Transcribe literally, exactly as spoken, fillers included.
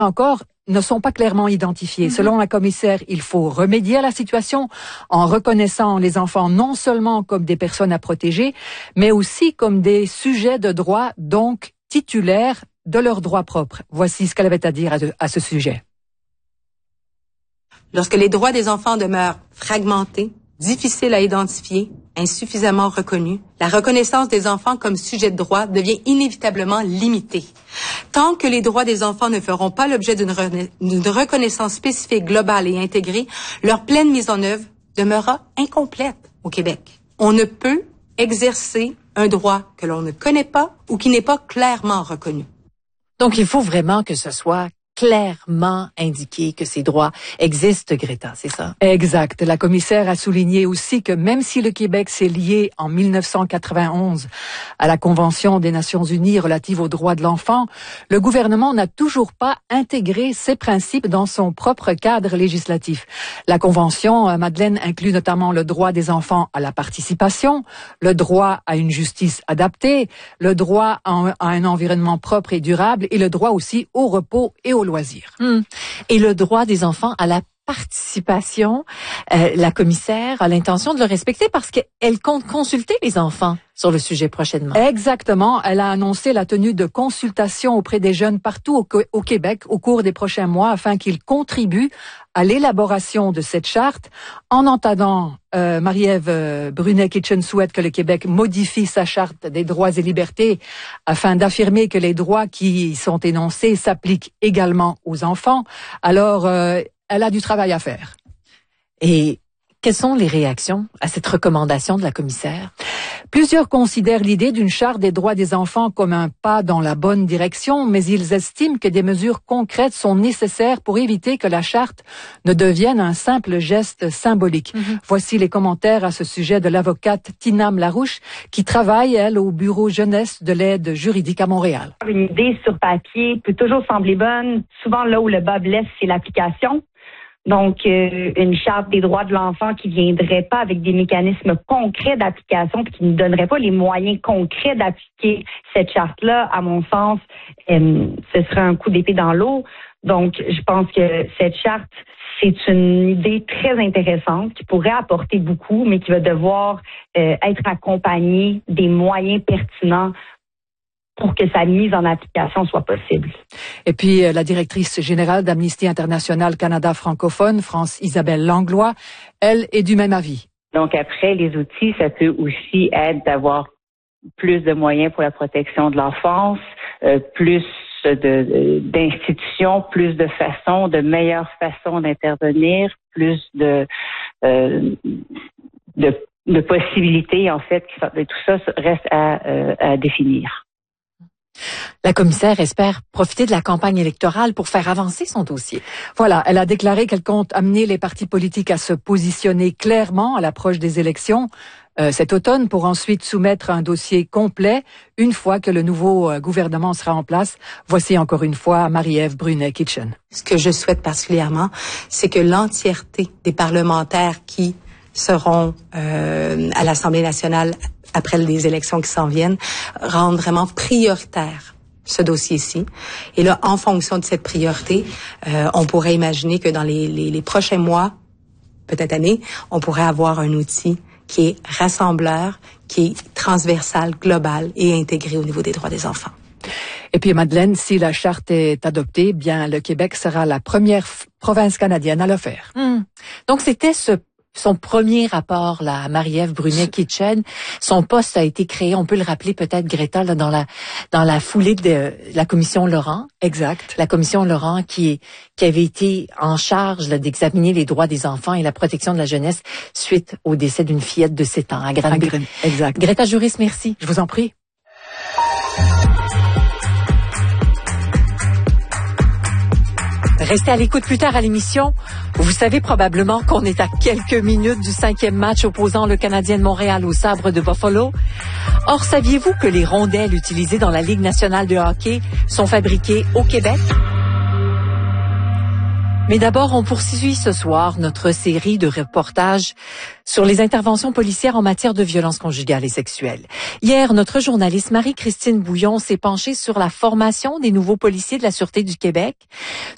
encore ne sont pas clairement identifiés. Mm-hmm. Selon la commissaire, il faut remédier à la situation en reconnaissant les enfants non seulement comme des personnes à protéger, mais aussi comme des sujets de droit, donc titulaires de leurs droits propres. Voici ce qu'elle avait à dire à, de, à ce sujet. Lorsque les droits des enfants demeurent fragmentés, difficiles à identifier, insuffisamment reconnus, la reconnaissance des enfants comme sujet de droit devient inévitablement limitée. Tant que les droits des enfants ne feront pas l'objet d'une re- reconnaissance spécifique, globale et intégrée, leur pleine mise en œuvre demeurera incomplète au Québec. On ne peut exercer un droit que l'on ne connaît pas ou qui n'est pas clairement reconnu. Donc, il faut vraiment que ce soit clairement indiqué que ces droits existent, Greta, c'est ça? Exact. La commissaire a souligné aussi que même si le Québec s'est lié en mille neuf cent quatre-vingt-onze à la Convention des Nations Unies relative aux droits de l'enfant, le gouvernement n'a toujours pas intégré ces principes dans son propre cadre législatif. La Convention, Madeleine, inclut notamment le droit des enfants à la participation, le droit à une justice adaptée, le droit à un, à un environnement propre et durable et le droit aussi au repos et au loisirs. Hum. Et le droit des enfants à la participation, euh, la commissaire a l'intention de le respecter parce qu'elle compte consulter les enfants sur le sujet prochainement. Exactement. Elle a annoncé la tenue de consultations auprès des jeunes partout au, au Québec au cours des prochains mois afin qu'ils contribuent à l'élaboration de cette charte. En entendant, euh, Marie-Ève Brunet-Kitchen souhaite que le Québec modifie sa charte des droits et libertés afin d'affirmer que les droits qui y sont énoncés s'appliquent également aux enfants. Alors, euh, elle a du travail à faire. Et quelles sont les réactions à cette recommandation de la commissaire? Plusieurs considèrent l'idée d'une charte des droits des enfants comme un pas dans la bonne direction, mais ils estiment que des mesures concrètes sont nécessaires pour éviter que la charte ne devienne un simple geste symbolique. Mm-hmm. Voici les commentaires à ce sujet de l'avocate Tinam Larouche, qui travaille, elle, au bureau jeunesse de l'aide juridique à Montréal. Une idée sur papier peut toujours sembler bonne. Souvent, là où le bas blesse, c'est l'application. Donc, euh, une charte des droits de l'enfant qui viendrait pas avec des mécanismes concrets d'application puis qui ne donnerait pas les moyens concrets d'appliquer cette charte-là, à mon sens, euh, ce serait un coup d'épée dans l'eau. Donc, je pense que cette charte, c'est une idée très intéressante qui pourrait apporter beaucoup, mais qui va devoir euh, être accompagnée des moyens pertinents pour que sa mise en application soit possible. Et puis, la directrice générale d'Amnesty International Canada francophone, France-Isabelle Langlois, elle est du même avis. Donc, après, les outils, ça peut aussi être d'avoir plus de moyens pour la protection de l'enfance, euh, plus de, d'institutions, plus de façons, de meilleures façons d'intervenir, plus de, euh, de, de possibilités, en fait. Tout ça reste à, euh, à définir. La commissaire espère profiter de la campagne électorale pour faire avancer son dossier. Voilà, elle a déclaré qu'elle compte amener les partis politiques à se positionner clairement à l'approche des élections euh, cet automne pour ensuite soumettre un dossier complet une fois que le nouveau euh, gouvernement sera en place. Voici encore une fois Marie-Ève Brunet-Kitchen. Ce que je souhaite particulièrement, c'est que l'entièreté des parlementaires qui seront euh, à l'Assemblée nationale après les élections qui s'en viennent, rendent vraiment prioritaire ce dossier-ci. Et là, en fonction de cette priorité, euh, on pourrait imaginer que dans les, les, les prochains mois, peut-être années, on pourrait avoir un outil qui est rassembleur, qui est transversal, global et intégré au niveau des droits des enfants. Et puis, Madeleine, si la charte est adoptée, bien, le Québec sera la première f- province canadienne à le faire. Hum. Donc, c'était ce son premier rapport là, à Marie-Ève Brunet-Kitchen. Son poste a été créé, on peut le rappeler peut-être, Greta, là, dans la dans la foulée de la commission Laurent. Exact. La commission Laurent qui qui avait été en charge là, d'examiner les droits des enfants et la protection de la jeunesse suite au décès d'une fillette de sept ans à Granby. Exact. Greta Juris, merci. Je vous en prie. Restez à l'écoute plus tard à l'émission. Vous savez probablement qu'on est à quelques minutes du cinquième match opposant le Canadien de Montréal au Sabre de Buffalo. Or, saviez-vous que les rondelles utilisées dans la Ligue nationale de hockey sont fabriquées au Québec? Mais d'abord, on poursuit ce soir notre série de reportages sur les interventions policières en matière de violences conjugales et sexuelles. Hier, notre journaliste Marie-Christine Bouillon s'est penchée sur la formation des nouveaux policiers de la Sûreté du Québec.